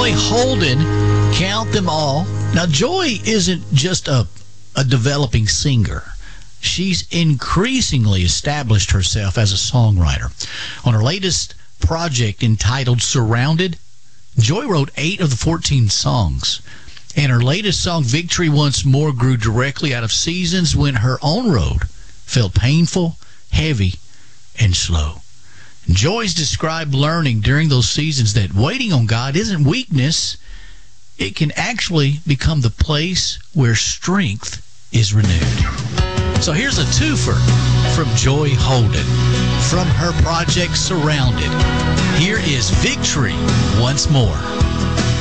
Joy Holden, Count Them All. Now, Joy isn't just a developing singer. She's increasingly established herself as a songwriter. On her latest project entitled Surrounded, Joy wrote 8 of the 14 songs. And her latest song, Victory Once More, grew directly out of seasons when her own road felt painful, heavy, and slow. Joy's described learning during those seasons that waiting on God isn't weakness. It can actually become the place where strength is renewed. So here's a twofer from Joy Holden. From her project Surrounded, here is Victory Once More.